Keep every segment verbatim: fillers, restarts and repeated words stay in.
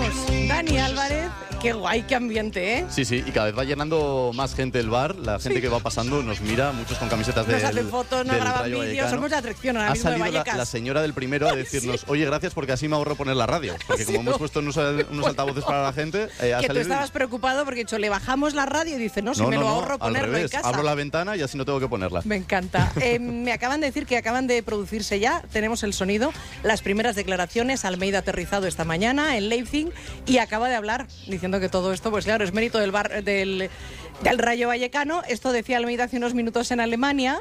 vamos. Dani Álvarez, qué guay, qué ambiente, ¿eh? Sí, sí, y cada vez va llenando más gente el bar. La gente sí. que va pasando nos mira, muchos con camisetas de. Nos hacen fotos, nos graban vídeos, somos de atracción ahora mismo de Vallecas. Ha salido la, la señora del primero a decirnos, sí. oye, gracias porque así me ahorro poner la radio. Porque como sí, hemos puesto unos, unos altavoces para la gente. Eh, ha que salido tú estabas y... preocupado porque hecho, le bajamos la radio y dice, no, si no, me no, lo no, ahorro ponerlo al revés, en casa. Abro la ventana y así no tengo que ponerla. Me encanta. eh, me acaban de decir que acaban de producirse ya, tenemos el sonido, las primeras declaraciones. Almeida aterrizado esta mañana en Leipzig y acaba de hablar diciendo que todo esto, pues claro, es mérito del, bar, del, del Rayo Vallecano. Esto decía Almeida hace unos minutos en Alemania.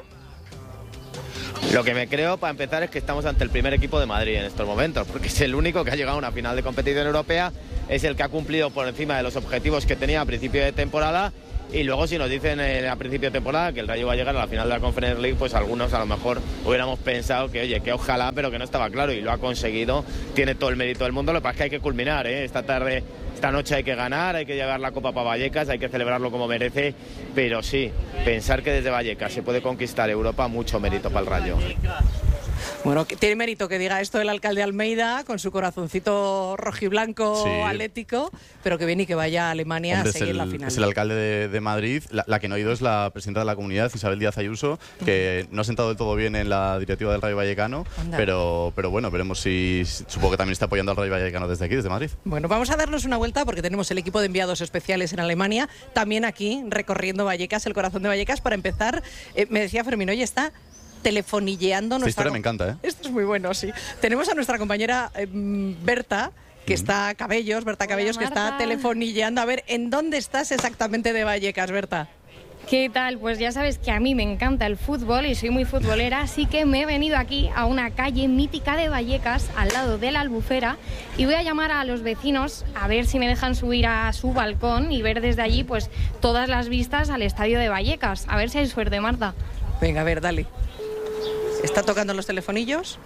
Lo que me creo, para empezar, es que estamos ante el primer equipo de Madrid en estos momentos, porque es el único que ha llegado a una final de competición europea, es el que ha cumplido por encima de los objetivos que tenía a principio de temporada. Y luego si nos dicen eh, a principio de temporada que el Rayo va a llegar a la final de la Conference League, pues algunos a lo mejor hubiéramos pensado que oye, que ojalá, pero que no estaba claro, y lo ha conseguido, tiene todo el mérito del mundo. Lo que pasa es que hay que culminar, ¿eh? esta tarde, esta noche hay que ganar, hay que llevar la Copa para Vallecas, hay que celebrarlo como merece, pero sí, pensar que desde Vallecas se puede conquistar Europa, mucho mérito para el Rayo. Bueno, tiene mérito que diga esto el alcalde Almeida, con su corazoncito rojiblanco sí. atlético, pero que viene y que vaya a Alemania Hombre, a seguir el, la final. Es el alcalde de, de Madrid. La, la que no ha ido es la presidenta de la comunidad, Isabel Díaz Ayuso, que no ha sentado del todo bien en la directiva del Rayo Vallecano, pero, pero bueno, veremos si, supongo que también está apoyando al Rayo Vallecano desde aquí, desde Madrid. Bueno, vamos a darnos una vuelta porque tenemos el equipo de enviados especiales en Alemania, también aquí, recorriendo Vallecas, el corazón de Vallecas. Para empezar, eh, me decía Fermín, oye, está telefonilleando nuestra... Esta historia me encanta, ¿eh? Esto es muy bueno, sí. Tenemos a nuestra compañera eh, Berta, que mm. está Cabellos, Berta Hola, Cabellos, Marta. Que está telefonilleando. A ver, ¿en dónde estás exactamente de Vallecas, Berta? ¿Qué tal? Pues ya sabes que a mí me encanta el fútbol y soy muy futbolera, así que me he venido aquí a una calle mítica de Vallecas, al lado de la Albufera, y voy a llamar a los vecinos a ver si me dejan subir a su balcón y ver desde allí pues todas las vistas al estadio de Vallecas. A ver si hay suerte, Marta. Venga, a ver, dale. Está tocando los telefonillos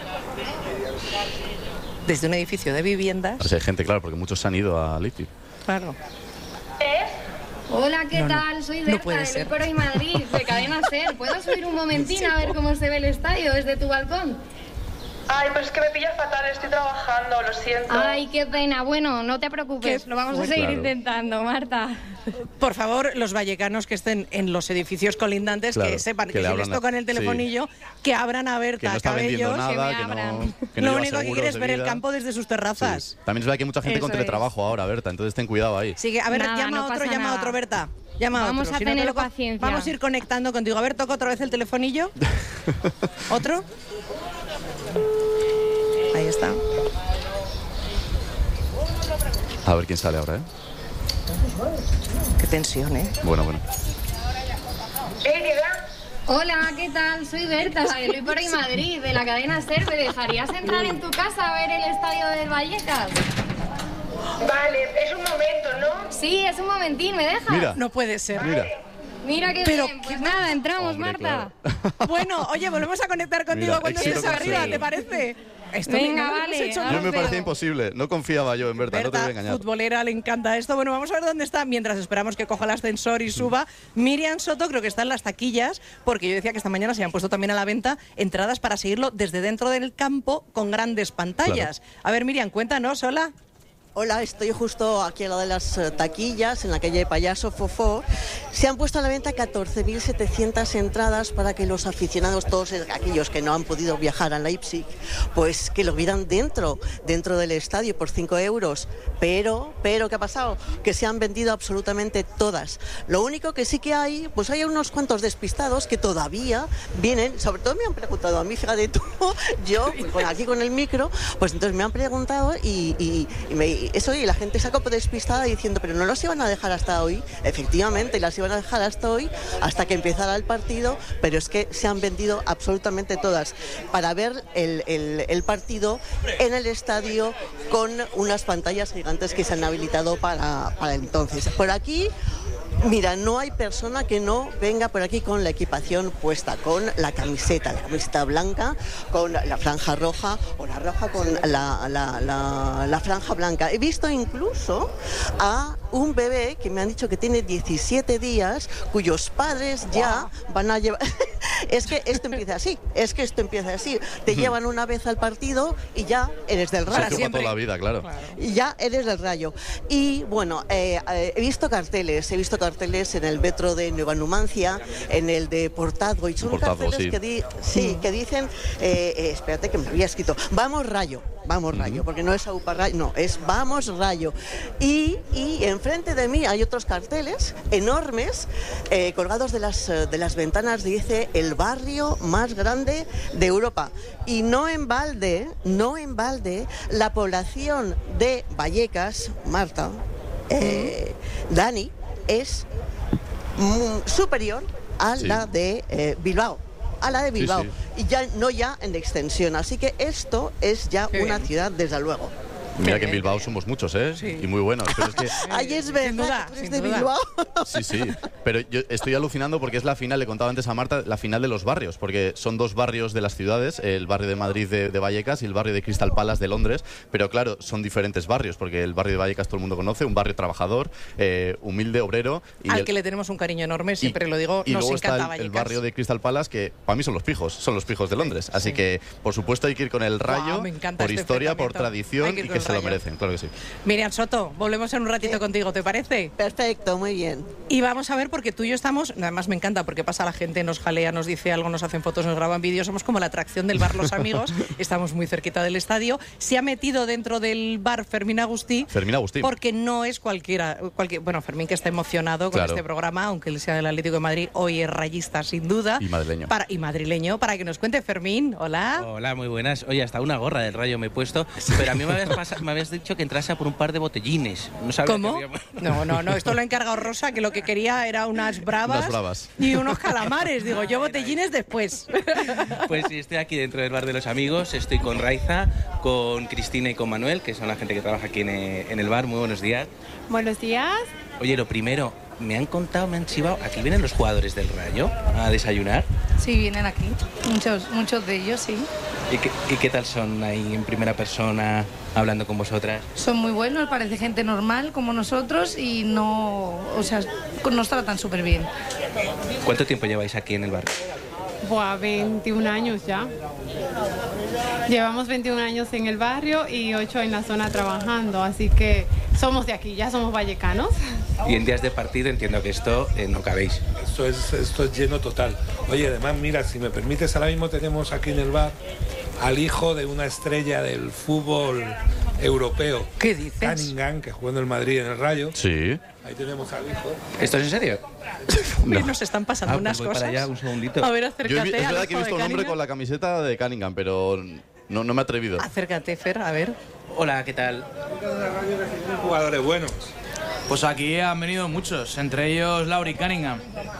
desde un edificio de viviendas. O sea, hay gente, claro, porque muchos se han ido a Leipzig. Claro. ¿Eh? Hola, ¿qué no, tal? No. Soy Berta, no puede de ser. Hoy por Hoy Madrid, de Cadena Ser. ¿Puedo subir un momentín sí, a ver cómo se ve el estadio desde tu balcón? Ay, pues es que me pilla fatal, estoy trabajando, lo siento. Ay, qué pena. Bueno, no te preocupes, lo vamos a seguir claro. intentando, Marta. Por favor, los vallecanos que estén en los edificios colindantes, claro, que sepan que, que si les tocan el telefonillo, sí. que abran a Berta, que no está Cabellos, nada, que, que, no, que no Lo único que quieres es ver el campo desde sus terrazas. Sí. También es verdad que hay mucha gente Eso con teletrabajo es. ahora, Berta, entonces ten cuidado ahí. Sí, a ver, nada, llama a no otro, llama a otro, Berta. Llama vamos a, otro. a si tener no paciencia. Vamos a ir conectando contigo. A ver, toca otra vez el telefonillo. ¿Otro? Ahí está. A ver quién sale ahora, ¿eh? Qué tensión, ¿eh? Bueno, bueno. Hola, ¿qué tal? Soy Berta, de Hoy por Hoy Madrid, de la cadena SER. ¿Me dejarías entrar en tu casa a ver el estadio del Vallecas? Vale, es un momento, ¿no? Sí, es un momentín, ¿me dejas? Mira. No puede ser. Mira. Mira qué Pero, bien, pues nada, entramos, Hombre, Marta. Claro. Bueno, oye, volvemos a conectar contigo Mira, cuando éxito estés arriba, conseguido. ¿te parece? Esto Venga, no vale. hecho Yo me pero... parecía imposible, no confiaba yo en Berta, Berta, no te voy a engañar. futbolera, le encanta esto. Bueno, vamos a ver dónde está, mientras esperamos que coja el ascensor y suba. Miriam Soto creo que está en las taquillas, porque yo decía que esta mañana se habían puesto también a la venta entradas para seguirlo desde dentro del campo con grandes pantallas. Claro. A ver, Miriam, cuéntanos, hola. Hola, estoy justo aquí al lado de las taquillas, en la calle Payaso Fofó. Se han puesto a la venta catorce mil setecientas entradas para que los aficionados, todos aquellos que no han podido viajar a Leipzig, pues que lo vieran dentro, dentro del estadio por cinco euros. Pero, pero, ¿qué ha pasado? Que se han vendido absolutamente todas. Lo único que sí que hay, pues hay unos cuantos despistados que todavía vienen, sobre todo me han preguntado a mí, fíjate tú, yo con, aquí con el micro, pues entonces me han preguntado y, y, y me... Eso, y la gente se ha como despistada diciendo, pero no los iban a dejar hasta hoy. Efectivamente, las iban a dejar hasta hoy, hasta que empezara el partido, pero es que se han vendido absolutamente todas para ver el, el, el partido en el estadio con unas pantallas gigantes que se han habilitado para, para entonces. Por aquí... Mira, no hay persona que no venga por aquí con la equipación puesta, con la camiseta, la camiseta blanca, con la franja roja o la roja con la, la, la, la franja blanca. He visto incluso a un bebé que me han dicho que tiene diecisiete días, cuyos padres ya van a llevar, Es que esto empieza así, es que esto empieza así. Te llevan una vez al partido y ya eres del Rayo. Se toda la vida, claro. claro. Y ya eres del Rayo. Y bueno, eh, eh, he visto carteles, he visto carteles en el metro de Nueva Numancia, en el de Portazgo, y son Portazgo, carteles sí. que, di, sí, que dicen, eh, eh, espérate que me había escrito, vamos Rayo, vamos Rayo, uh-huh. porque no es Aupa Rayo, no, es vamos Rayo. Y, y enfrente de mí hay otros carteles enormes, eh, colgados de las, de las ventanas, dice el barrio más grande de Europa. Y no en balde, no en balde, la población de Vallecas, Marta, eh, Dani, es mm, superior a sí. la de eh, Bilbao. A la de Bilbao. Sí, sí. Y ya no ya en extensión. Así que esto es ya Qué una bien. ciudad, desde luego. Mira que en Bilbao somos muchos, ¿eh? Sí. Y muy buenos. Pero es que... Ay, es verdad, sin duda, ¿tú eres sin de duda. Bilbao? Sí, sí. Pero yo estoy alucinando porque es la final, le contaba antes a Marta, la final de los barrios, porque son dos barrios de las ciudades, el barrio de Madrid de, de Vallecas y el barrio de Crystal Palace de Londres, pero claro, son diferentes barrios, porque el barrio de Vallecas todo el mundo conoce, un barrio trabajador, eh, humilde, obrero. Y Al el... que le tenemos un cariño enorme, siempre y, lo digo, y nos luego encanta está el, Vallecas. el barrio de Crystal Palace, que para mí son los pijos, son los pijos de Londres. Así sí. que, por supuesto, hay que ir con el Rayo, wow, por este historia, por tradición, que y que se rayo. lo merecen, claro que sí. Miriam Soto, volvemos en un ratito sí. contigo, ¿te parece? Perfecto, muy bien. Y vamos a ver, porque tú y yo estamos, además me encanta, porque pasa la gente, nos jalea, nos dice algo, nos hacen fotos, nos graban vídeos, somos como la atracción del bar Los Amigos, estamos muy cerquita del estadio. Se ha metido dentro del bar Fermín Agustí. Fermín Agustí. Porque no es cualquiera, cualquier, bueno, Fermín que está emocionado con claro. este programa, aunque él sea del Atlético de Madrid, hoy es rayista sin duda. Y madrileño. Para, y madrileño, para que nos cuente Fermín, hola. Hola, muy buenas. Oye, hasta una gorra del Rayo me he puesto, pero a mí me habías, pasado, me habías dicho que entrase a por un par de botellines. No ¿Cómo? Había... No, no, no, esto lo ha encargado Rosa, que lo que quería era unas bravas, unas bravas. y unos calamares. Digo, yo botellines después. Pues sí, estoy aquí dentro del bar de los amigos, estoy con Raiza, con Cristina y con Manuel, que son la gente que trabaja aquí en, en el bar. Muy buenos días. Buenos días. Oye, lo primero, me han contado, me han chivado, aquí vienen los jugadores del Rayo a desayunar. Sí, vienen aquí, muchos, muchos de ellos, sí. ¿Y qué, ¿Y qué tal son ahí en primera persona, hablando con vosotras? Son muy buenos, parece gente normal como nosotros y no, o sea, nos tratan súper bien. ¿Cuánto tiempo lleváis aquí en el bar? Buah, veintiún años ya. Llevamos veintiún años en el barrio y ocho en la zona trabajando, así que somos de aquí, ya somos vallecanos. Y en días de partido entiendo que esto eh, no cabéis. Esto es, esto es lleno total. Oye, además, mira, si me permites, ahora mismo tenemos aquí en el bar al hijo de una estrella del fútbol europeo. ¿Qué dices? Cunningham, que jugó en el Madrid en el Rayo. Sí. Ahí tenemos al hijo. ¿Esto es en serio? No. Nos están pasando ah, unas pues voy cosas. Para allá, un segundito. A ver, acércate. Yo he, es verdad que he visto un hombre Cunningham con la camiseta de Cunningham, pero no, no me he atrevido. Acércate, Fer, a ver. Hola, ¿qué tal? Jugadores buenos. Pues aquí han venido muchos, entre ellos Lauri Cunningham.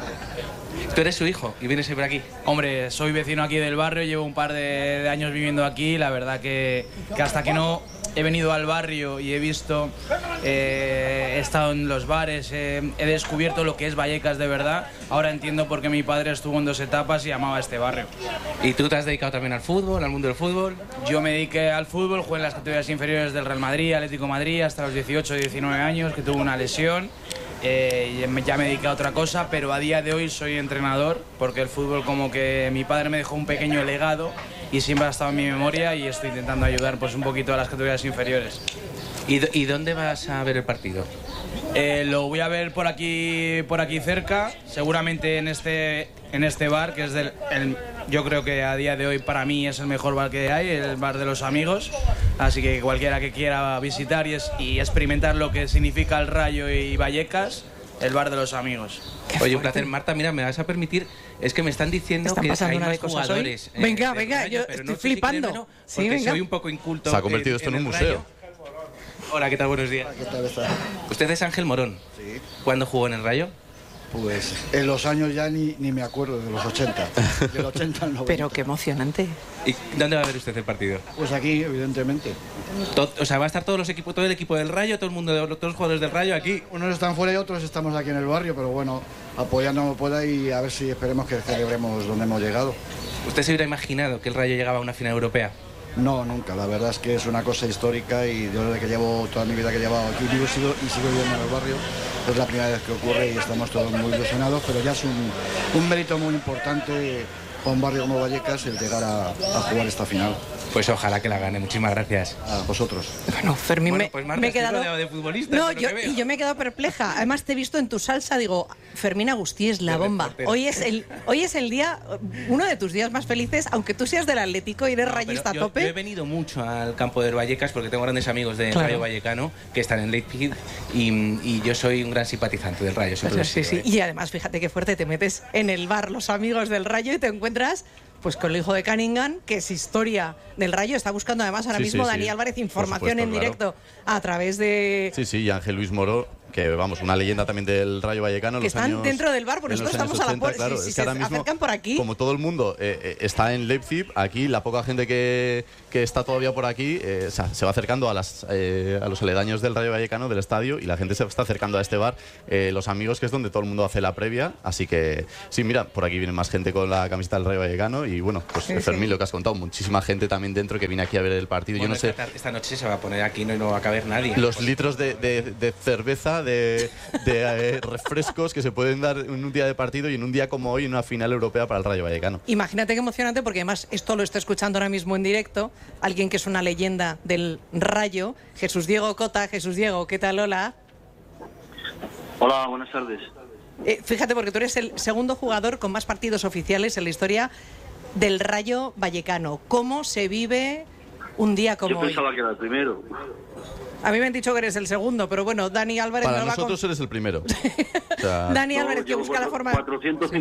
Tú eres su hijo y vienes siempre aquí. Hombre, soy vecino aquí del barrio, llevo un par de, de años viviendo aquí. La verdad que, que hasta que no he venido al barrio y he visto, eh, he estado en los bares, eh, he descubierto lo que es Vallecas de verdad. Ahora entiendo por qué mi padre estuvo en dos etapas y amaba este barrio. ¿Y tú te has dedicado también al fútbol, al mundo del fútbol? Yo me dediqué al fútbol, jugué en las categorías inferiores del Real Madrid, Atlético de Madrid, hasta los dieciocho, diecinueve años, que tuve una lesión. Eh, ya me dediqué a otra cosa, pero a día de hoy soy entrenador, porque el fútbol, como que mi padre me dejó un pequeño legado y siempre ha estado en mi memoria, y estoy intentando ayudar pues un poquito a las categorías inferiores. ¿Y, ¿Y dónde vas a ver el partido? Eh, lo voy a ver por aquí, por aquí cerca, seguramente en este, en este bar, que es del, el, yo creo que a día de hoy para mí es el mejor bar que hay, el bar de los amigos. Así que cualquiera que quiera visitar y, es, y experimentar lo que significa el Rayo y Vallecas, el bar de los amigos. Oye, un placer. Marta, mira, me vas a permitir, es que me están diciendo ¿Están que pasando hay una más de cosas jugadores. Hoy? Venga, eh, venga, Rayo, yo pero estoy no sé flipando. Si no, sí, porque venga. soy un poco inculto. Se ha convertido en, esto en, en un Rayo. museo. Hola, ¿qué tal? Buenos días. ¿Qué tal está? ¿Usted es Ángel Morón? Sí. ¿Cuándo jugó en el Rayo? Pues en los años ya ni, ni me acuerdo, de los ochenta. Del ochenta al noventa. Pero qué emocionante. ¿Y dónde va a ver usted el partido? Pues aquí, evidentemente. Todo, o sea, va a estar todos los equipos, todo el equipo del Rayo, todo el mundo, todos los jugadores del Rayo aquí. Unos están fuera y otros estamos aquí en el barrio, pero bueno, apoyando como pueda y a ver si esperemos que celebremos donde hemos llegado. ¿Usted se hubiera imaginado que el Rayo llegaba a una final europea? No, nunca. La verdad es que es una cosa histórica y yo desde que llevo toda mi vida que he llevado aquí vivo sigo, y sigo viviendo en el barrio. Es la primera vez que ocurre y estamos todos muy ilusionados, pero ya es un, un mérito muy importante para un barrio como Vallecas el llegar a, a jugar esta final. Pues ojalá que la gane. Muchísimas gracias. A vosotros. Bueno, Fermín, bueno, me, pues Marta, me he quedado... de futbolista. No, yo, y yo me he quedado perpleja. Además, te he visto en tu salsa, digo, Fermín Agustí es la bomba. Hoy es el hoy es el día, uno de tus días más felices, aunque tú seas del Atlético y eres no, rayista a tope. Yo he venido mucho al campo del Vallecas porque tengo grandes amigos del claro. Rayo Vallecano que están en Leipzig y, y yo soy un gran simpatizante del Rayo. Pues sí, sí. ¿eh? Y además, fíjate qué fuerte, te metes en el bar los amigos del Rayo y te encuentras... Pues con el hijo de Cunningham, que es historia del Rayo, está buscando además ahora sí, mismo sí, Dani sí. Álvarez información supuesto, en directo claro. a través de... Sí, sí, y Ángel Luis Moro, que vamos, una leyenda también del Rayo Vallecano. Que los están años, dentro del bar, porque nosotros estamos ochenta, a la puerta. Claro, si, si es que se ahora mismo, acercan por aquí... Como todo el mundo eh, eh, está en Leipzig, aquí la poca gente que, que está todavía por aquí eh, se va acercando a, las, eh, a los aledaños del Rayo Vallecano, del estadio, y la gente se está acercando a este bar, eh, Los Amigos, que es donde todo el mundo hace la previa. Así que, sí, mira, por aquí viene más gente con la camiseta del Rayo Vallecano y bueno, pues sí, Fermín, sí. lo que has contado, muchísima gente también dentro que viene aquí a ver el partido. Bueno, yo no sé. Esta, esta noche se va a poner aquí, no, no va a caber nadie. Los pues, litros de, de, de cerveza, de, de eh, refrescos que se pueden dar en un día de partido y en un día como hoy en una final europea para el Rayo Vallecano. Imagínate qué emocionante, porque además esto lo está escuchando ahora mismo en directo alguien que es una leyenda del Rayo, Jesús Diego Cota. Jesús Diego, ¿qué tal? Hola. Hola, buenas tardes. Eh, fíjate, porque tú eres el segundo jugador con más partidos oficiales en la historia del Rayo Vallecano. ¿Cómo se vive un día como hoy? Yo pensaba hoy? que era el primero. A mí me han dicho que eres el segundo, pero bueno, Dani Álvarez... Para no nosotros va con... eres el primero. O sea... Dani no, Álvarez, que busca cuatro, la forma... cuatrocientos